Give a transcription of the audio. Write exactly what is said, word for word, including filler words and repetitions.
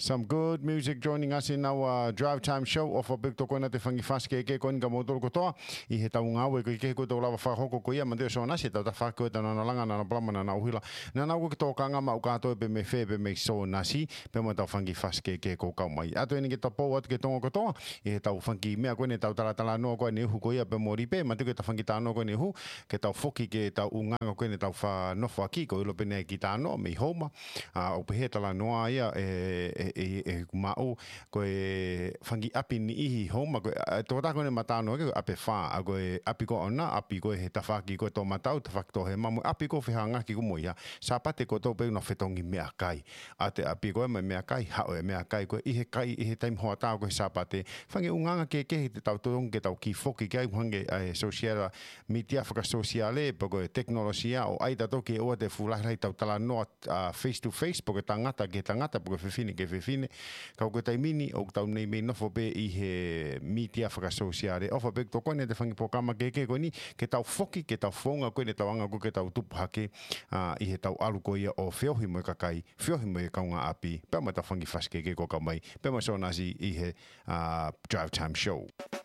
Some good music joining us in our drive time show of a big tokona te fangi faske ke kon ga motor ko to I he tau nga we ko ke ko to lava fa hoko ko ia mande so na se ta fa ko ta na langa na plama na uhila na na ko to ka nga ma ka to be me fe be me so na si be mo ta fangi faske ke ko ka mai ato ni ke to po at ke to ko to I he tau fangi me ko ne tau tala tala no ko ne hu ko ia be mori pe ma te ke ta fangi ta no ko ne hu ke tau foki ke tau unga ko ne tau fa no fa ki ko lo pe ne ki ta no me homa a o pe he tala no ia e e e mao ko e fangi api ni I homa ko to ta ko ne mata no ke ape fa a ko e api ko ona api ko he tafaki ko to mata to fakto he mamu api ko fe hanga ki ko moia sa pate ko to pe no fetongi me akai ate api ko me me akai ha o me akai ko I he kai I he time ho ta ko sa pate fangi unganga ke ke te tau to ke tau ki foki ke hange e social media faka sociale po ko teknologia o ai ta to ke o te fula rai tau tala no face to face po ko tangata ke tangata po ko fe fini ke fe fine ka ko tai mini o tau nei me no fo be I he media faka sociale o fo be to ko ne te fangi po kama ke ke ko ni ke tau foki ke tau fonga ko ne tau anga ko ke tau tupu hake I he tau alu ko ia o feohi mo kakai feohi mo kaunga api pe ma ta fangi faske ke ko ka mai pe ma so nasi I he drive time show